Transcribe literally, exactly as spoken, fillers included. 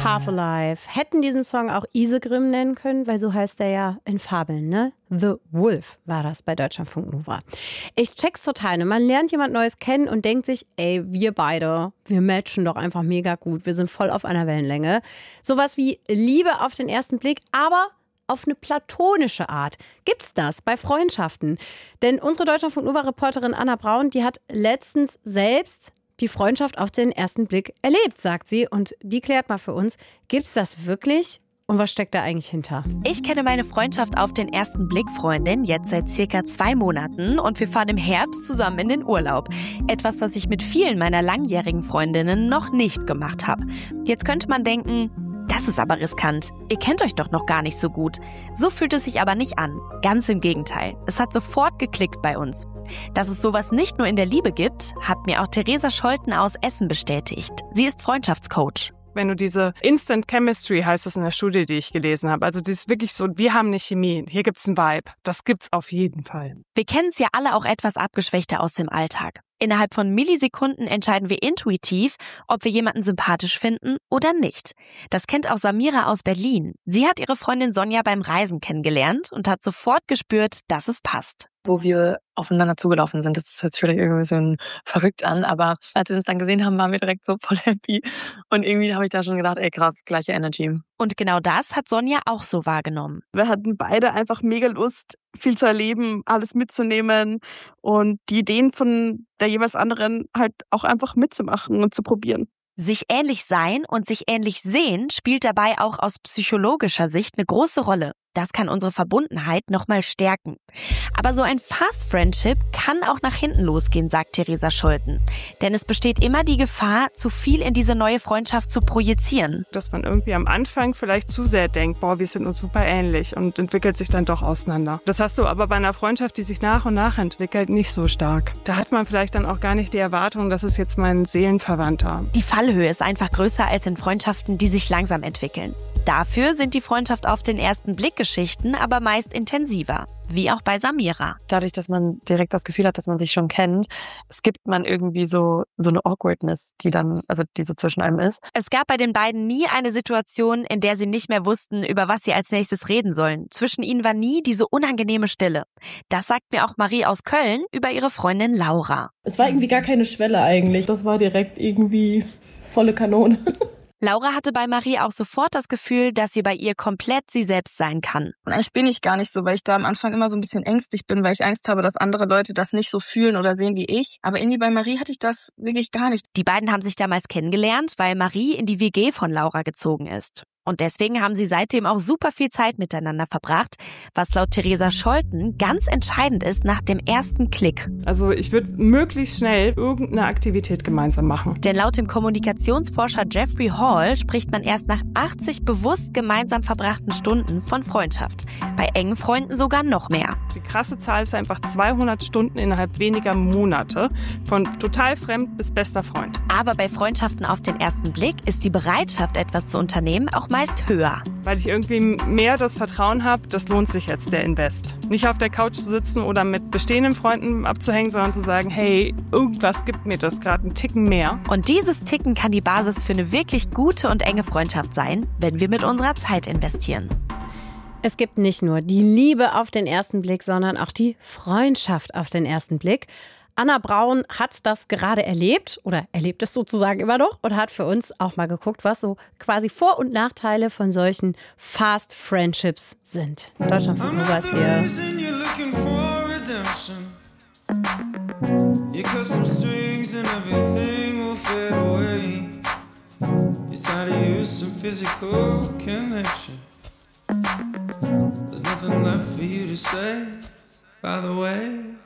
Half Alive. Hätten diesen Song auch Isegrim nennen können, weil so heißt er ja in Fabeln, ne? The Wolf war das bei Deutschlandfunk Nova. Ich check's total. Ne? Man lernt jemand Neues kennen und denkt sich, ey, wir beide, wir matchen doch einfach mega gut. Wir sind voll auf einer Wellenlänge. Sowas wie Liebe auf den ersten Blick, aber auf eine platonische Art. Gibt's das bei Freundschaften? Denn unsere Deutschlandfunk Nova-Reporterin Anna Braun, die hat letztens selbst die Freundschaft auf den ersten Blick erlebt, sagt sie. Und die klärt mal für uns, gibt's das wirklich? Und was steckt da eigentlich hinter? Ich kenne meine Freundschaft auf den ersten Blick Freundin jetzt seit circa zwei Monaten und wir fahren im Herbst zusammen in den Urlaub. Etwas, das ich mit vielen meiner langjährigen Freundinnen noch nicht gemacht habe. Jetzt könnte man denken, das ist aber riskant. Ihr kennt euch doch noch gar nicht so gut. So fühlt es sich aber nicht an. Ganz im Gegenteil. Es hat sofort geklickt bei uns. Dass es sowas nicht nur in der Liebe gibt, hat mir auch Theresa Scholten aus Essen bestätigt. Sie ist Freundschaftscoach. Wenn du diese Instant Chemistry, heißt es in der Studie, die ich gelesen habe. Also das ist wirklich so, wir haben eine Chemie, hier gibt's einen Vibe. Das gibt's auf jeden Fall. Wir kennen es ja alle auch etwas abgeschwächter aus dem Alltag. Innerhalb von Millisekunden entscheiden wir intuitiv, ob wir jemanden sympathisch finden oder nicht. Das kennt auch Samira aus Berlin. Sie hat ihre Freundin Sonja beim Reisen kennengelernt und hat sofort gespürt, dass es passt. Wo wir aufeinander zugelaufen sind. Das hört sich vielleicht irgendwie so ein verrückt an, aber als wir uns dann gesehen haben, waren wir direkt so voll happy. Und irgendwie habe ich da schon gedacht, ey krass, gleiche Energy. Und genau das hat Sonja auch so wahrgenommen. Wir hatten beide einfach mega Lust, viel zu erleben, alles mitzunehmen und die Ideen von der jeweils anderen halt auch einfach mitzumachen und zu probieren. Sich ähnlich sein und sich ähnlich sehen spielt dabei auch aus psychologischer Sicht eine große Rolle. Das kann unsere Verbundenheit nochmal stärken. Aber so ein Fast Friendship kann auch nach hinten losgehen, sagt Theresa Scholten. Denn es besteht immer die Gefahr, zu viel in diese neue Freundschaft zu projizieren. Dass man irgendwie am Anfang vielleicht zu sehr denkt, boah, wir sind uns super ähnlich und entwickelt sich dann doch auseinander. Das hast du aber bei einer Freundschaft, die sich nach und nach entwickelt, nicht so stark. Da hat man vielleicht dann auch gar nicht die Erwartung, das ist jetzt mein Seelenverwandter. Die Fallhöhe ist einfach größer als in Freundschaften, die sich langsam entwickeln. Dafür sind die Freundschaft auf den ersten Blick Geschichten aber meist intensiver, wie auch bei Samira. Dadurch, dass man direkt das Gefühl hat, dass man sich schon kennt, skippt man irgendwie so so eine Awkwardness, die dann, also die so zwischen einem ist. Es gab bei den beiden nie eine Situation, in der sie nicht mehr wussten, über was sie als nächstes reden sollen. Zwischen ihnen war nie diese unangenehme Stille. Das sagt mir auch Marie aus Köln über ihre Freundin Laura. Es war irgendwie gar keine Schwelle eigentlich. Das war direkt irgendwie volle Kanone. Laura hatte bei Marie auch sofort das Gefühl, dass sie bei ihr komplett sie selbst sein kann. Und eigentlich bin ich gar nicht so, weil ich da am Anfang immer so ein bisschen ängstlich bin, weil ich Angst habe, dass andere Leute das nicht so fühlen oder sehen wie ich. Aber irgendwie bei Marie hatte ich das wirklich gar nicht. Die beiden haben sich damals kennengelernt, weil Marie in die W G von Laura gezogen ist. Und deswegen haben sie seitdem auch super viel Zeit miteinander verbracht, was laut Theresa Scholten ganz entscheidend ist nach dem ersten Klick. Also ich würde möglichst schnell irgendeine Aktivität gemeinsam machen. Denn laut dem Kommunikationsforscher Jeffrey Hall spricht man erst nach achtzig bewusst gemeinsam verbrachten Stunden von Freundschaft. Bei engen Freunden sogar noch mehr. Die krasse Zahl ist einfach zweihundert Stunden innerhalb weniger Monate, von total fremd bis bester Freund. Aber bei Freundschaften auf den ersten Blick ist die Bereitschaft, etwas zu unternehmen, auch meist höher. Weil ich irgendwie mehr das Vertrauen habe, das lohnt sich jetzt, der Invest. Nicht auf der Couch zu sitzen oder mit bestehenden Freunden abzuhängen, sondern zu sagen, hey, irgendwas gibt mir das gerade einen Ticken mehr. Und dieses Ticken kann die Basis für eine wirklich gute und enge Freundschaft sein, wenn wir mit unserer Zeit investieren. Es gibt nicht nur die Liebe auf den ersten Blick, sondern auch die Freundschaft auf den ersten Blick. Anna Braun hat das gerade erlebt oder erlebt es sozusagen immer noch und hat für uns auch mal geguckt, was so quasi Vor- und Nachteile von solchen Fast Friendships sind. Deutschlandfunk Nova ist hier. There's nothing left for you to say, by the way.